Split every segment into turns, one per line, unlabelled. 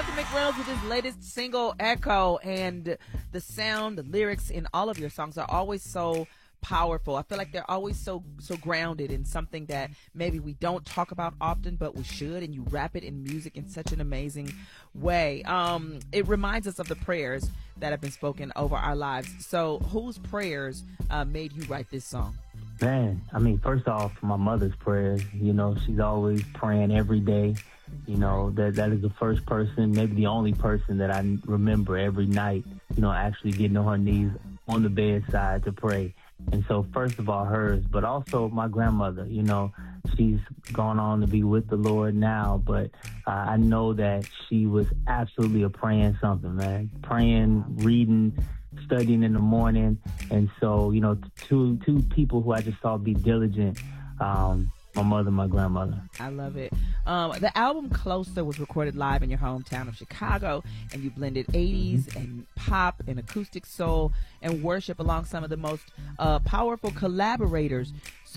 Jonathan McReynolds with his latest single, Echo, and the sound, the lyrics in all of your songs are always so powerful. I feel like they're always so grounded in something that maybe we don't talk about often, but we should, and you wrap it in music in such an amazing way. It reminds us of the prayers that have been spoken over our lives. So whose prayers made you write this song?
Man, I mean, first off, my mother's prayers. You know, she's always praying every day. You know, that is the first person, maybe the only person that I remember every night, you know, actually getting on her knees on the bedside to pray. And so, first of all, hers, but also my grandmother. You know, she's gone on to be with the Lord now, but I know that she was absolutely a praying something, man. Praying, reading, studying in the morning. And so, you know, two people who I just saw be diligent, my mother and my grandmother.
I love it. The album Closer was recorded live in your hometown of Chicago, and you blended 80s and pop and acoustic soul and worship along some of the most powerful collaborators.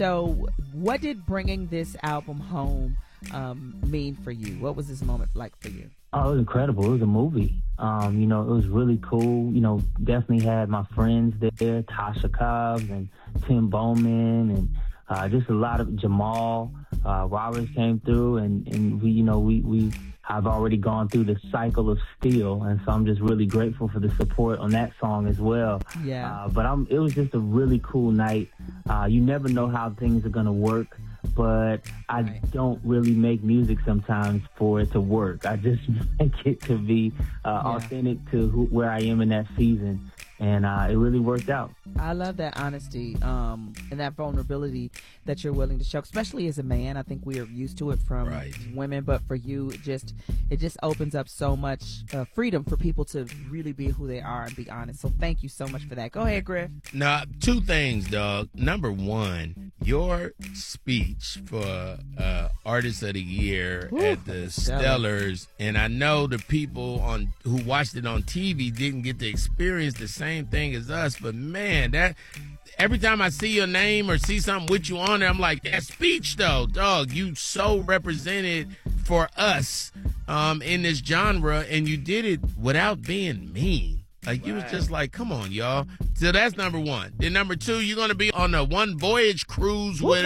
So what did bringing this album home mean for you? What was this moment like for you?
Oh, it was incredible. It was a movie. You know, it was really cool. You know, definitely had my friends there, Tasha Cobbs and Tim Bowman, and just a lot of Jamal Roberts came through, and we, you know, we have already gone through the cycle of Steel, and so I'm just really grateful for the support on that song as well.
Yeah.
But it was just a really cool night. You never know how things are gonna work, but I don't really make music sometimes for it to work. I just make it to be authentic to where I am in that season. And it really worked out.
I love that honesty and that vulnerability that you're willing to show, especially as a man. I think we are used to it from women, but for you, it just opens up so much freedom for people to really be who they are and be honest. So thank you so much for that. Go ahead, Griff.
Now, two things, Doug. Number one, your speech for Artist of the Year at the Stellars, and I know the people who watched it on TV didn't get to experience the same thing as us, but man, that every time I see your name or see something with you on there, I'm like, that speech though, dog, you so represented for us in this genre, and you did it without being mean. Like, you was just like, come on, y'all. So that's number one. Then number two, you're going to be on a One Voyage cruise with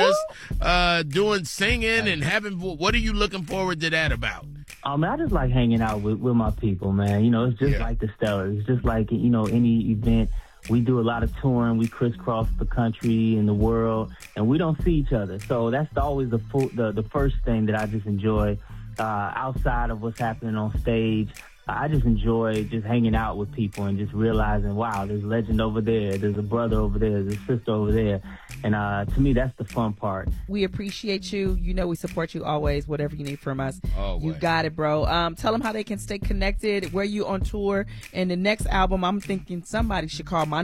us, doing singing and having, what are you looking forward to that about?
I just like hanging out with my people, man. You know, it's just like the Stellars. It's just like, you know, any event. We do a lot of touring. We crisscross the country and the world, and we don't see each other. So that's always the first thing that I just enjoy outside of what's happening on stage. I just enjoy just hanging out with people and just realizing, wow, there's a legend over there, there's a brother over there, there's a sister over there. And to me, that's the fun part.
We appreciate you. You know we support you always, whatever you need from us.
Always.
You got it, bro. Tell them how they can stay connected, where you on tour. And the next album, I'm thinking somebody should call my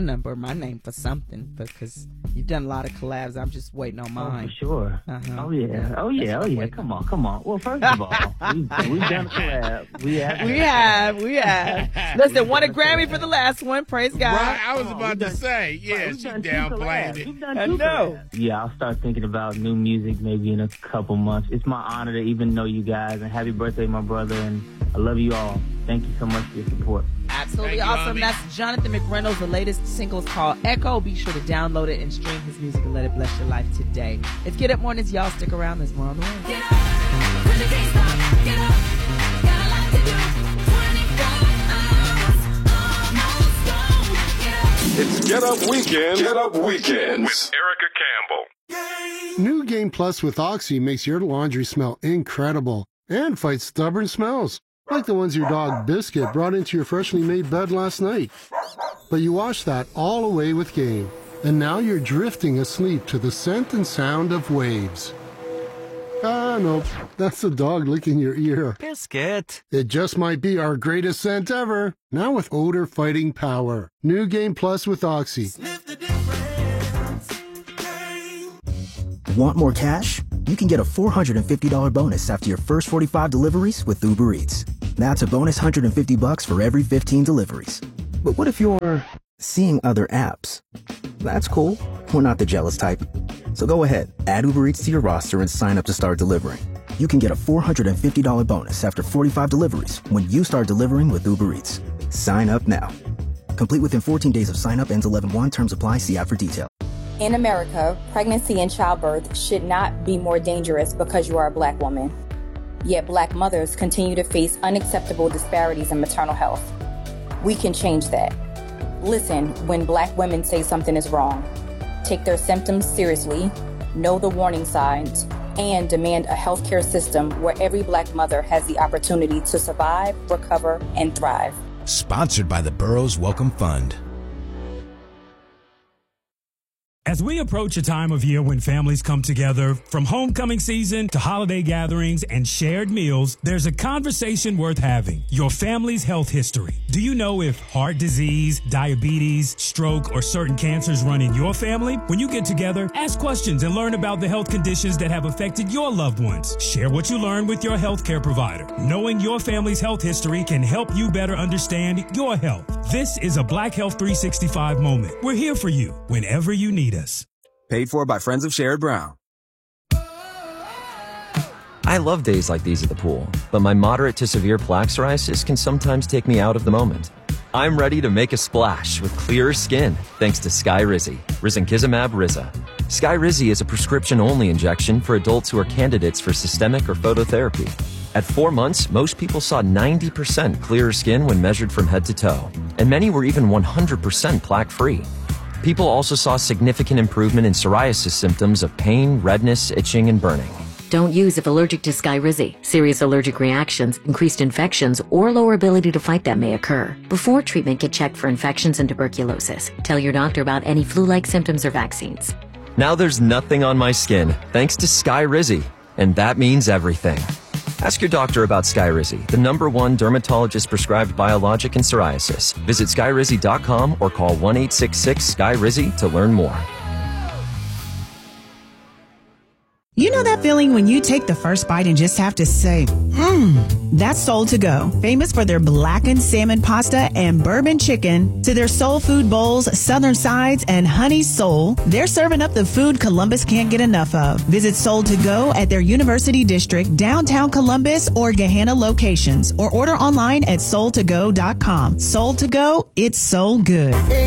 name for something, because you've done a lot of collabs. I'm just waiting on mine.
Oh, for sure. Oh, yeah. Come on. Well, first of all, we've done a collab. We have. Listen, won a Grammy for the last one. Praise God.
Right, I was about to say, she downplayed it.
I know.
Yeah, I'll start thinking about new music maybe in a couple months. It's my honor to even know you guys, and happy birthday, my brother, and I love you all. Thank you so much for your support.
Absolutely awesome.
Homie.
That's Jonathan McReynolds. The latest single is called Echo. Be sure to download it and stream his music and let it bless your life today. It's Get Up Mornings. Y'all stick around. There's more on the way.
Get up, 'cause you can't stop. Get up, got a lot to do. 24 hours, almost gone. Get up.
It's Get Up Weekend. Get Up Weekends with Erica Campbell.
New Game Plus with Oxy makes your laundry smell incredible and fights stubborn smells, like the ones your dog Biscuit brought into your freshly made bed last night. But you washed that all away with Game, and now you're drifting asleep to the scent and sound of waves. Nope, that's the dog licking your ear.
Biscuit.
It just might be our greatest scent ever, now with odor fighting power. New Game Plus with Oxy.
Want more cash? You can get a $450 bonus after your first 45 deliveries with Uber Eats. That's a bonus $150 for every 15 deliveries. But what if you're seeing other apps? That's cool. We're not the jealous type. So go ahead, add Uber Eats to your roster and sign up to start delivering. You can get a $450 bonus after 45 deliveries when you start delivering with Uber Eats. Sign up now. Complete within 14 days of sign up, ends 11/1. Terms apply. See app for detail.
In America, pregnancy and childbirth should not be more dangerous because you are a Black woman. Yet Black mothers continue to face unacceptable disparities in maternal health. We can change that. Listen when Black women say something is wrong. Take their symptoms seriously, know the warning signs, and demand a healthcare system where every Black mother has the opportunity to survive, recover, and thrive.
Sponsored by the Burroughs Welcome Fund.
As we approach a time of year when families come together, from homecoming season to holiday gatherings and shared meals, there's a conversation worth having. Your family's health history. Do you know if heart disease, diabetes, stroke, or certain cancers run in your family? When you get together, ask questions and learn about the health conditions that have affected your loved ones. Share what you learn with your healthcare provider. Knowing your family's health history can help you better understand your health. This is a Black Health 365 moment. We're here for you whenever you need us.
Paid for by Friends of Sherrod Brown.
I love days like these at the pool, but my moderate to severe plaque psoriasis can sometimes take me out of the moment. I'm ready to make a splash with clearer skin thanks to Skyrizi, risankizumab Riza. Skyrizi is a prescription-only injection for adults who are candidates for systemic or phototherapy. At 4 months, most people saw 90% clearer skin when measured from head to toe, and many were even 100% plaque-free. People also saw significant improvement in psoriasis symptoms of pain, redness, itching, and burning.
Don't use if allergic to Skyrizi. Serious allergic reactions, increased infections, or lower ability to fight them may occur. Before treatment, get checked for infections and tuberculosis. Tell your doctor about any flu-like symptoms or vaccines.
Now there's nothing on my skin thanks to Skyrizi, and that means everything. Ask your doctor about Skyrizi, the #1 dermatologist-prescribed biologic in psoriasis. Visit Skyrizi.com or call 1-866-SKY-RIZI to learn more.
You know that feeling when you take the first bite and just have to say, that's Soul To Go. Famous for their blackened salmon pasta and bourbon chicken, to their soul food bowls, southern sides, and honey soul, they're serving up the food Columbus can't get enough of. Visit Soul To Go at their University District, downtown Columbus, or Gahanna locations, or order online at soul2go.com. Soul To Go, it's so good.